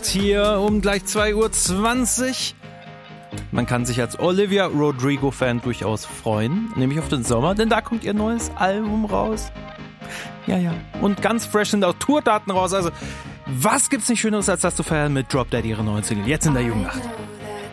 hier um gleich 2:20 Uhr. Man kann sich als Olivia Rodrigo-Fan durchaus freuen, nämlich auf den Sommer, denn da kommt ihr neues Album raus. Ja. Und ganz fresh sind auch Tourdaten raus. Also, was gibt's nicht Schöneres, als das zu feiern mit Drop Dead, ihre neuen Single, jetzt in der Jugendnacht.